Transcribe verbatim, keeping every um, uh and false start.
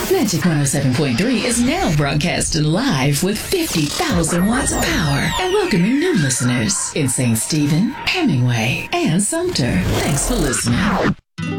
Magic one oh seven point three is now broadcasting live with fifty thousand watts of power and welcoming new listeners in Saint Stephen, Hemingway, and Sumter. Thanks for listening.